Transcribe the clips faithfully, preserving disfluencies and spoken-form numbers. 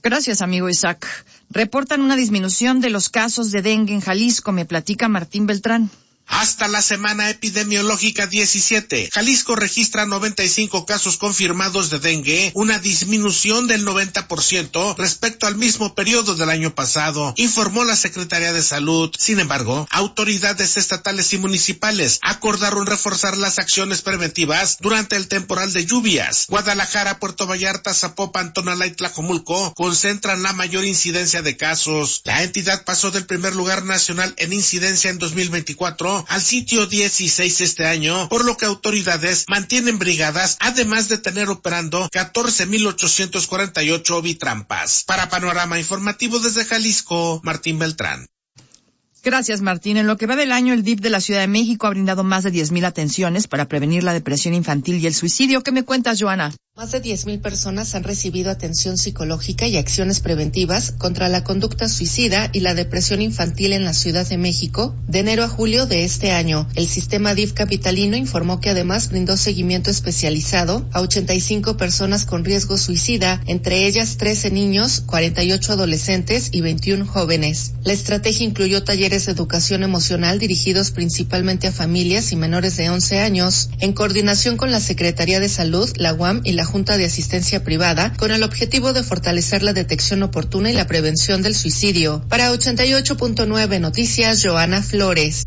Gracias, amigo Isaac. Reportan una disminución de los casos de dengue en Jalisco. Me platica Martín Beltrán. Hasta la semana epidemiológica diecisiete, Jalisco registra noventa y cinco casos confirmados de dengue, una disminución del noventa por ciento respecto al mismo periodo del año pasado, informó la Secretaría de Salud. Sin embargo, autoridades estatales y municipales acordaron reforzar las acciones preventivas durante el temporal de lluvias. Guadalajara, Puerto Vallarta, Zapopan, Tonalá y Tlajomulco concentran la mayor incidencia de casos. La entidad pasó del primer lugar nacional en incidencia en dos mil veinticuatro al sitio dieciséis este año, por lo que autoridades mantienen brigadas, además de tener operando catorce mil ochocientos cuarenta y ocho ovitrampas. Para Panorama Informativo desde Jalisco, Martín Beltrán. Gracias, Martín. En lo que va del año, el D I F de la Ciudad de México ha brindado más de diez mil atenciones para prevenir la depresión infantil y el suicidio. ¿Qué me cuentas, Joana? Más de diez mil personas han recibido atención psicológica y acciones preventivas contra la conducta suicida y la depresión infantil en la Ciudad de México de enero a julio de este año. El sistema D I F capitalino informó que además brindó seguimiento especializado a ochenta y cinco personas con riesgo suicida, entre ellas trece niños, cuarenta y ocho adolescentes y veintiún jóvenes. La estrategia incluyó talleres de educación emocional dirigidos principalmente a familias y menores de once años, en coordinación con la Secretaría de Salud, la U A M y la Junta de Asistencia Privada, con el objetivo de fortalecer la detección oportuna y la prevención del suicidio. Para ochenta y ocho punto nueve Noticias, Joana Flores.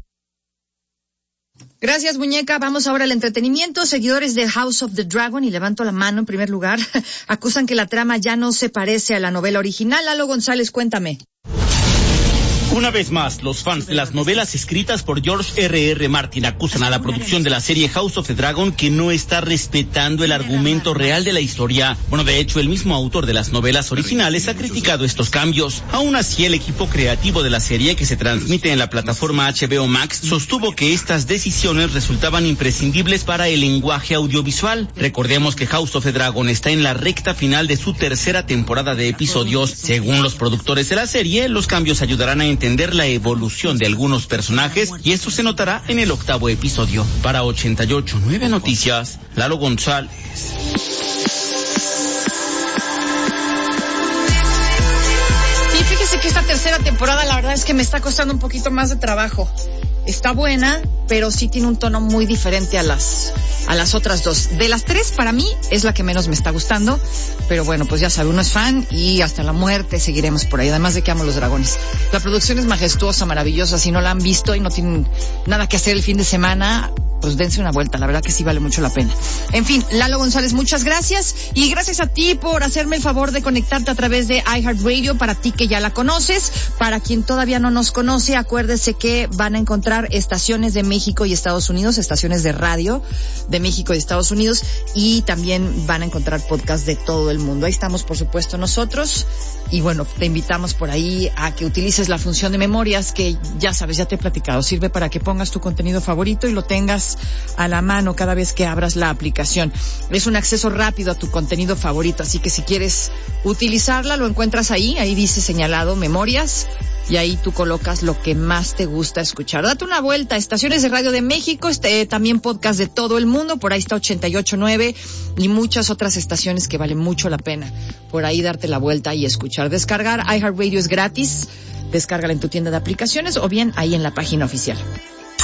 Gracias, muñeca. Vamos ahora al entretenimiento. Seguidores de House of the Dragon, y levanto la mano en primer lugar, acusan que la trama ya no se parece a la novela original. Lalo González, cuéntame. Una vez más, los fans de las novelas escritas por George R R. Martin acusan a la producción de la serie House of the Dragon que no está respetando el argumento real de la historia. Bueno, de hecho, el mismo autor de las novelas originales ha criticado estos cambios. Aún así, el equipo creativo de la serie, que se transmite en la plataforma H B O Max, sostuvo que estas decisiones resultaban imprescindibles para el lenguaje audiovisual. Recordemos que House of the Dragon está en la recta final de su tercera temporada de episodios. Según los productores de la serie, los cambios ayudarán a entender la evolución de algunos personajes, y esto se notará en el octavo episodio. Para ochenta y ocho punto nueve Noticias, Lalo González. Sí, fíjese que esta tercera temporada la verdad es que me está costando un poquito más de trabajo. Está buena, pero sí tiene un tono muy diferente a las a las otras dos. De las tres, para mí, es la que menos me está gustando. Pero bueno, pues ya sabe, uno es fan y hasta la muerte seguiremos por ahí. Además de que amo los dragones. La producción es majestuosa, maravillosa. Si no la han visto y no tienen nada que hacer el fin de semana, pues dense una vuelta. La verdad que sí vale mucho la pena. En fin, Lalo González, muchas gracias. Y gracias a ti por hacerme el favor de conectarte a través de iHeartRadio. Para ti que ya la conoces. Para quien todavía no nos conoce, acuérdese que van a encontrar estaciones de México y Estados Unidos, estaciones de radio de México y Estados Unidos, y también van a encontrar podcasts de todo el mundo. Ahí estamos, por supuesto, nosotros, y bueno, te invitamos por ahí a que utilices la función de memorias, que ya sabes, ya te he platicado, sirve para que pongas tu contenido favorito y lo tengas a la mano cada vez que abras la aplicación. Es un acceso rápido a tu contenido favorito, así que si quieres utilizarla, lo encuentras ahí, ahí dice señalado memorias, y ahí tú colocas lo que más te gusta escuchar. Date una vuelta, estaciones de radio de México, este, también podcast de todo el mundo, por ahí está ochenta y ocho punto nueve y muchas otras estaciones que valen mucho la pena por ahí darte la vuelta y escuchar. Descargar iHeartRadio es gratis, descárgala en tu tienda de aplicaciones o bien ahí en la página oficial.